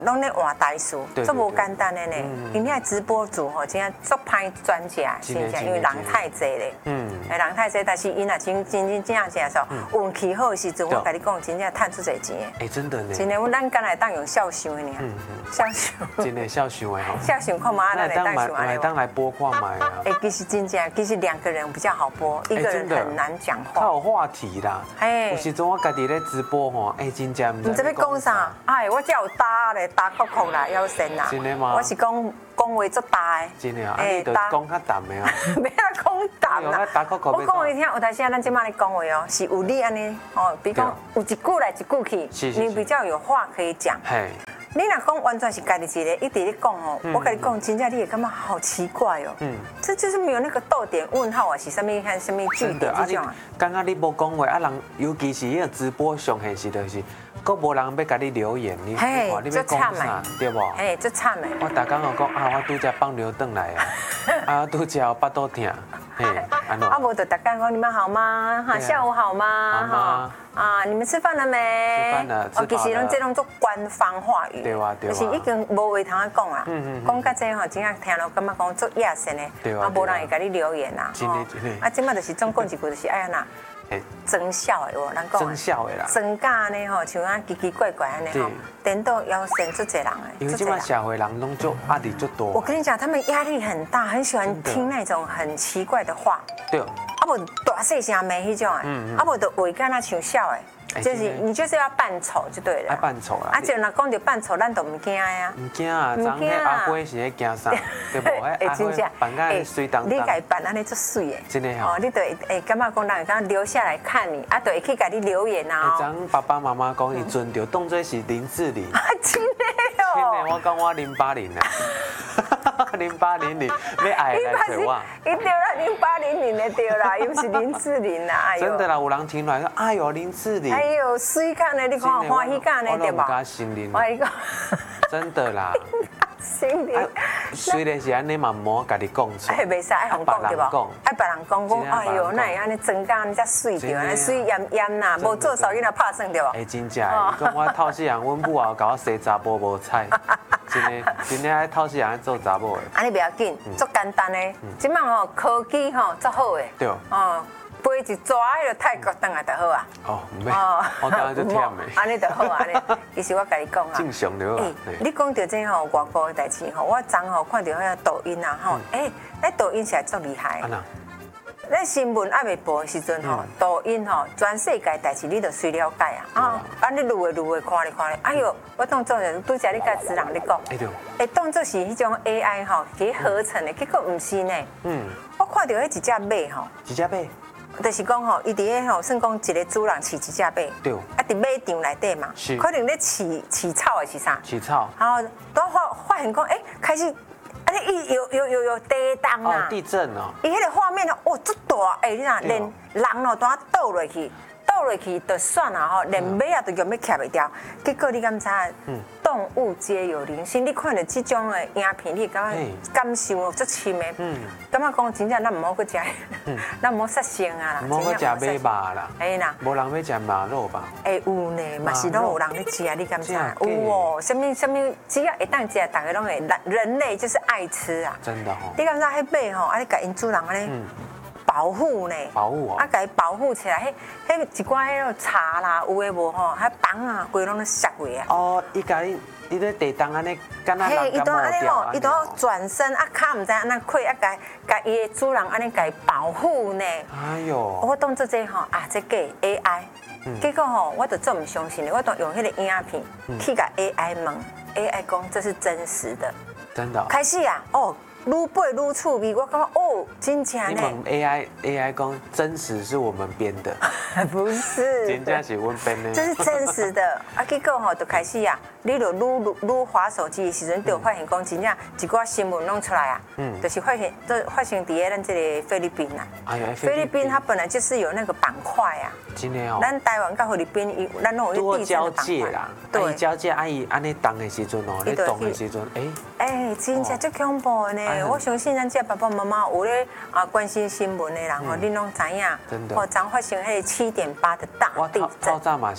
拢咧换台数，这无简单的呢。因遐直播主吼，真正足歹专家，真正因为人太济咧。人太济，但是因若真正的时候，运气好的时阵，我甲你讲，真正赚出侪钱的。 真的呢。 真的，我咱敢来当用笑想的呢。笑想。真的笑想的吼。 笑想看嘛，咱来当想来当来播看嘛啊。 其实真正，其实2个人比较好播，一个人很难讲话。 他有话题啦。有时阵我家己咧直播吼，真正唔知要讲啥。我才有答咧，答哭哭啦，腰身啦。 真的吗？ 我是讲话足大的。 真的啊，你就讲较淡的啊。 不要讲淡啦。我讲你听，有台时咱今麦咧讲话哦，是有你安尼哦，比如讲有一句来一句去，你比较有话可以讲。你若讲完全是家己一个一直咧讲哦，我跟你讲，真正你会感觉好奇怪哦。这就是没有那个逗点、问号啊，是什么看什么句点这种啊。 刚刚你无讲话啊，人尤其是迄个直播上现实就是。佫无人要甲你留言，你要讲啥，对无？ 这惨诶！ 我逐工就讲我拄则放牛转来啊，拄则有巴肚疼，安怎？ 无就逐工讲你们好吗？下午好吗？你们吃饭了没？ 吃饭了， 其实拢这种做官方话语， 对啊， 就是已经无话通讲啦。讲到这吼，真正听了感觉讲做野生诶，无人会甲你留言啦。 真的。 即摆就是总讲一句就是哎呀呐。增效的哦，人讲增效的啦， 增加呢吼，像咱奇奇怪怪安尼吼，颠倒腰身足侪人的。 因为即摆社会人拢做压力足多。 我跟你讲，他们压力很大，很喜欢听那种很奇怪的话。 对。 无大细声骂迄种诶，无就话敢若像笑诶。就是你就是要扮丑就对了， 爱扮丑啦。 就若讲到扮丑，咱都唔惊呀。 唔惊啊，昨迄阿辉是咧惊啥？对不？阿辉扮甲水当当。 你家扮安尼足水诶。 真的吼。 你对感觉讲人会讲留下来看你，就会去甲你留言啊。 昨爸爸妈妈讲伊尊着当作是林志玲。 真的哦。 真的，我讲我080啊。0800要爱来找我。 伊对啦，0800的对啦，又是林志玲啦。 真的啦，有人听来说，哎呦林志玲。 哎呦，水干的，你看欢喜干的对吧？ 我敢信任。真的啦。 信任。 虽然是安尼嘛，莫家己讲出。 袂使爱人讲对吧？爱别人讲，哎呦，那会安尼增加你才水着，安尼水淹淹呐，无做少囡仔拍算对吧？ 真正，讲我透死人，阮母也甲我生查甫无菜。真的爱透死人做查某的。 安尼不要紧，足简单的。即摆吼科技吼足好的。 对。 飞一抓迄个泰国回来就好啊。 唔免。我刚刚就忝的。 安尼就好安尼。其实我甲你讲啊。 正常了。 你讲到这吼外国的代志吼，我昨吼看到迄个抖音啊吼，那抖音实在足厉害。咱新闻还未播的时阵吼，抖音吼全世界代志你都随了解啊。你录的看咧，哎呦，我当作是拄则你甲主人咧讲，当作是迄种 AI 吼去合成的，结果唔是呢。我看到迄一只马吼。 一只马。 就是讲吼，伊伫咧吼，算讲一个主人饲一只马。 对。 伫马场内底嘛。是。可能咧饲草的是啥？ 饲草。 然后都发现讲，开始。有地动啊！ 地震哦！ 伊迄个画面哦，足大！你看连人哦都倒落去就算了吼，连马啊都用要徛袂掉。结果你敢知？动物皆有灵性。你看到这种的影片，你感受足深的。感觉讲真正咱唔好去食，咱唔好杀生啊啦。 唔好去食马肉啦。 哎啦， 无人要食马肉吧？ 有呢，嘛是拢有人咧食，你敢知？有哦，什么，只要一旦食，大家拢会。人类就是爱吃啊。 真的吼。 你敢知？迄马吼，你甲因主人安尼。保护呢？ 保护哦。 甲伊保护起来，迄一寡迄个茶啦，有诶无吼，还房啊，规拢咧摔过啊。 伊甲你咧地动安尼，敢若人甲摸掉。 伊都转身啊，脚唔知安怎跪啊，甲伊诶主人安尼甲伊保护呢。 哎呦！ 我当做这吼这个 AI，结果吼我就做唔相信的，我都用迄个影片去甲 AI 问 ，AI 讲这是真实的。 真的。 开始啊，愈背愈趣味，我感觉真正呢。 你问 AI 讲真实是我们编的， 不是， 真正是我编的， 这是真实的。结果吼就开始啊，你就愈滑手机的时阵，就发现讲真正一寡新闻弄出来啊，就是发生伫咱这个菲律宾啊。哎呀，菲律宾它本来就是有那个板块啊。 真的哦。 咱台湾甲菲律宾，咱拢有地震的板块啦。对，交界伊安尼动的时阵哦，你动的时阵， 真正足恐怖的呢。我相信咱这爸爸妈妈有咧关心新闻的人吼，恁拢知影。 真的。 昨发生迄个7.8的大地震。 我早嘛